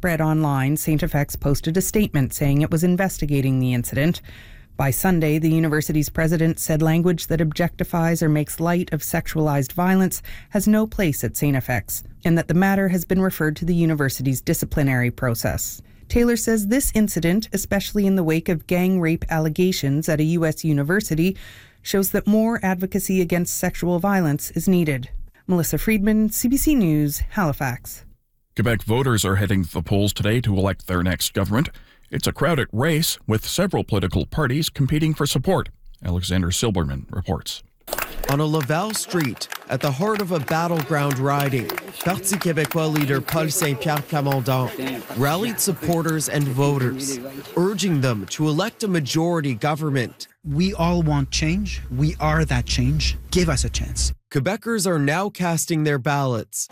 spread online, St. FX posted a statement saying it was investigating the incident. By Sunday, the university's president said language that objectifies or makes light of sexualized violence has no place at St. FX, and that the matter has been referred to the university's disciplinary process. Taylor says this incident, especially in the wake of gang rape allegations at a U.S. university, shows that more advocacy against sexual violence is needed. Melissa Friedman, CBC News, Halifax. Quebec voters are heading to the polls today to elect their next government. It's a crowded race with several political parties competing for support. Alexander Silberman reports. On a Laval street, at the heart of a battleground riding, Parti Québécois leader Paul Saint-Pierre Plamondon rallied supporters and voters, urging them to elect a majority government. We all want change. We are that change. Give us a chance. Quebecers are now casting their ballots.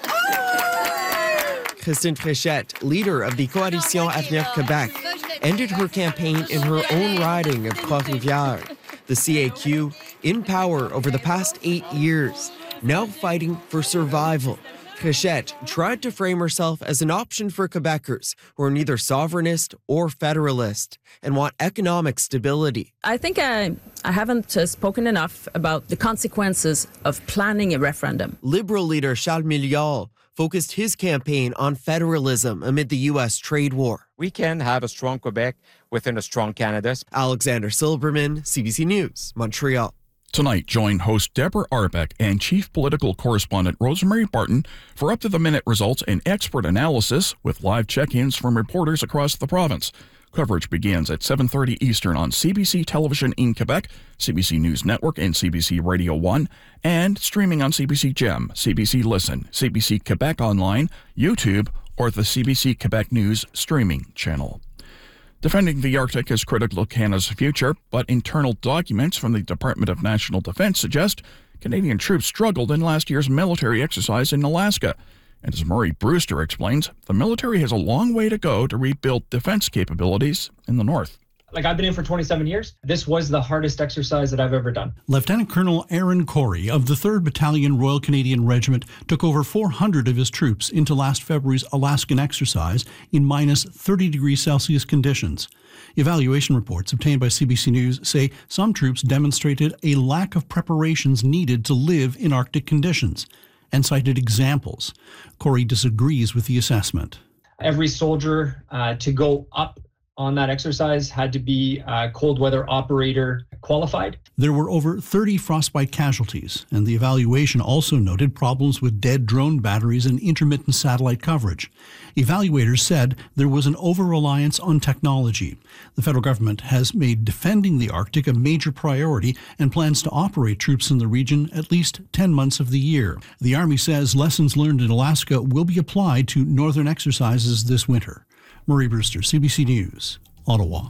Christine Fréchette, leader of the Coalition Avenir Québec, ended her campaign in her own riding of Trois-Rivières. The CAQ, in power over the past 8 years, now fighting for survival. Fréchette tried to frame herself as an option for Quebecers who are neither sovereignist or federalist and want economic stability. I think I haven't spoken enough about the consequences of planning a referendum. Liberal leader Charles Milliard focused his campaign on federalism amid the U.S. trade war. We can have a strong Quebec within a strong Canada. Alexander Silberman, CBC News, Montreal. Tonight, join host Deborah Arbeck and chief political correspondent Rosemary Barton for up-to-the-minute results and expert analysis with live check-ins from reporters across the province. Coverage begins at 7:30 Eastern on CBC Television in Quebec, CBC News Network, and CBC Radio 1, and streaming on CBC Gem, CBC Listen, CBC Quebec Online, YouTube, or the CBC Quebec News streaming channel. Defending the Arctic is critical to Canada's future, but internal documents from the Department of National Defence suggest Canadian troops struggled in last year's military exercise in Alaska. And as Murray Brewster explains, the military has a long way to go to rebuild defense capabilities in the north. I've been in for 27 years. This was the hardest exercise that I've ever done. Lieutenant Colonel Aaron Corey of the 3rd Battalion Royal Canadian Regiment took over 400 of his troops into last February's Alaskan exercise in minus 30 degrees Celsius conditions. Evaluation reports obtained by CBC News say some troops demonstrated a lack of preparations needed to live in Arctic conditions and cited examples. Corey disagrees with the assessment. Every soldier to go up on that exercise had to be cold weather operator qualified. There were over 30 frostbite casualties, and the evaluation also noted problems with dead drone batteries and intermittent satellite coverage. Evaluators said there was an over-reliance on technology. The federal government has made defending the Arctic a major priority and plans to operate troops in the region at least 10 months of the year. The Army says lessons learned in Alaska will be applied to northern exercises this winter. Murray Brewster, CBC News, Ottawa.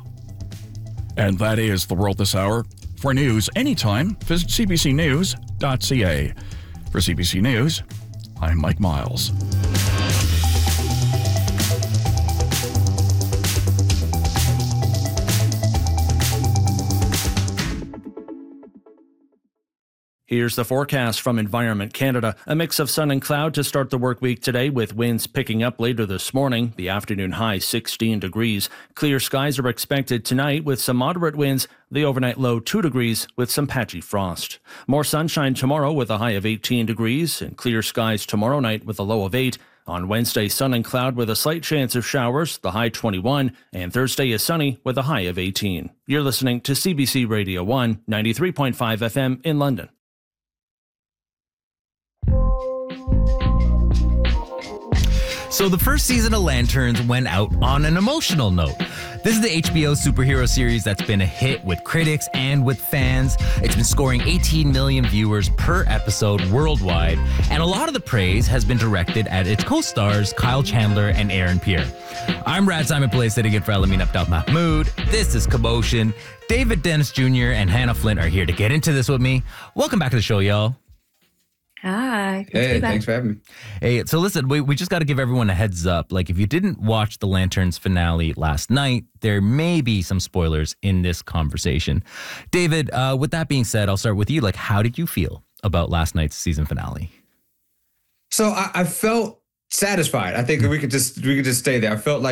And that is The World This Hour. For news anytime, visit cbcnews.ca. For CBC News, I'm Mike Miles. Here's the forecast from Environment Canada. A mix of sun and cloud to start the work week today, with winds picking up later this morning. The afternoon high 16 degrees. Clear skies are expected tonight with some moderate winds. The overnight low 2 degrees with some patchy frost. More sunshine tomorrow with a high of 18 degrees, and clear skies tomorrow night with a low of 8. On Wednesday, sun and cloud with a slight chance of showers, the high 21, and Thursday is sunny with a high of 18. You're listening to CBC Radio 1, 93.5 FM in London. So the first season of Lanterns went out on an emotional note. This is the HBO superhero series that's been a hit with critics and with fans. It's been scoring 18 million viewers per episode worldwide, and a lot of the praise has been directed at its co-stars Kyle Chandler and Aaron Pierre. I'm Brad Simon Pillay, sitting in for Elamin Abdel Mahmoud. This is Commotion. David Dennis Jr. and Hannah Flint are here to get into this with me. Welcome back to the show, y'all. Hi. Hey, thanks for having me. Hey, so listen, we just got to give everyone a heads up. Like, if you didn't watch the Lanterns finale last night, there may be some spoilers in this conversation. David, with that being said, I'll start with you. Like, how did you feel about last night's season finale? So I felt satisfied. I think we could just stay there. I felt like